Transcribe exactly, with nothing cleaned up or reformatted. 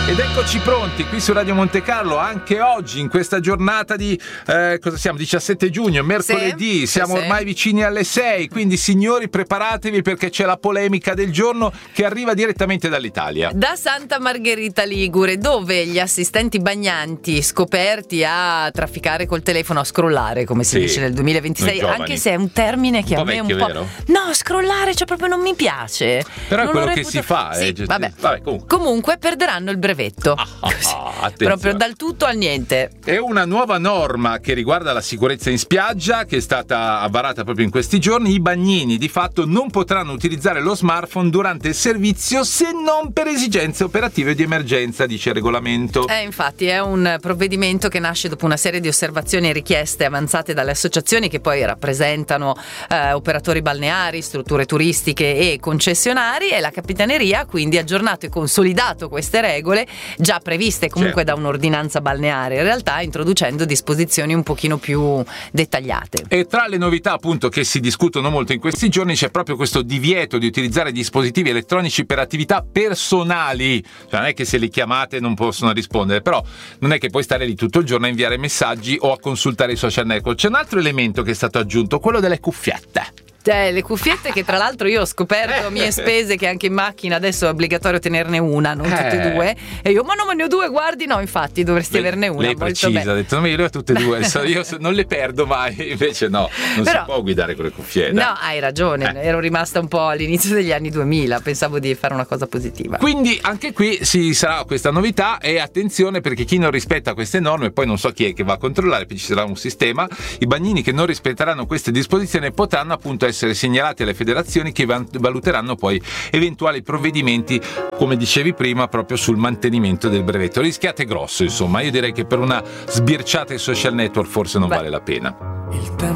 Ed eccoci pronti qui su Radio Monte Carlo anche oggi in questa giornata di eh, cosa siamo? diciassette giugno, mercoledì, sì, siamo sì, ormai sì. vicini alle sei, quindi signori preparatevi perché c'è la polemica del giorno che arriva direttamente dall'Italia. Da Santa Margherita Ligure, dove gli assistenti bagnanti scoperti a trafficare col telefono, a scrollare come si Sì, dice nel duemilaventisei, noi giovani. anche se è un termine che Un a po' me vecchio, un po'... vero? No, scrollare cioè proprio non mi piace. Però è Non quello lo che reputo- si fa. Sì, eh, giusto- vabbè. vabbè, comunque. Comunque perderanno il brevetto. Ah, ah, ah, attenzione. Proprio dal tutto al niente. È una nuova norma che riguarda la sicurezza in spiaggia che è stata varata proprio in questi giorni. I bagnini di fatto non potranno utilizzare lo smartphone durante il servizio se non per esigenze operative di emergenza, dice il regolamento. Eh, infatti è un provvedimento che nasce dopo una serie di osservazioni e richieste avanzate dalle associazioni che poi rappresentano eh, operatori balneari, strutture turistiche e concessionari, e la Capitaneria ha quindi aggiornato e consolidato queste regole già previste comunque Certo. da un'ordinanza balneare, in realtà introducendo disposizioni un pochino più dettagliate. E tra le novità appunto che si discutono molto in questi giorni c'è proprio questo divieto di utilizzare dispositivi elettronici per attività personali, cioè non è che se li chiamate non possono rispondere, però non è che puoi stare lì tutto il giorno a inviare messaggi o a consultare i social network. C'è un altro elemento che è stato aggiunto, quello delle cuffiette. Eh, le cuffiette che tra l'altro io ho scoperto a mie spese che anche in macchina adesso è obbligatorio tenerne una, non tutte e Eh. due, e io ma no ma ne ho due, guardi, no infatti dovresti Lei- averne una. Lei è molto precisa, bene. ha detto no, io le ho tutte e due, so- io so- non le perdo mai, invece no, non Però- si può guidare con le cuffiette. No, hai ragione, Eh. ero rimasta un po' all'inizio degli anni duemila, pensavo di fare una cosa positiva. Quindi anche qui ci sarà questa novità, e attenzione perché chi non rispetta queste norme, poi non so chi è che va a controllare, perché ci sarà un sistema, i bagnini che non rispetteranno queste disposizioni potranno appunto essere segnalati alle federazioni che van- valuteranno poi eventuali provvedimenti, come dicevi prima, proprio sul mantenimento del brevetto. Rischiate grosso, insomma, io direi che per una sbirciata ai social network forse non Beh. vale la pena.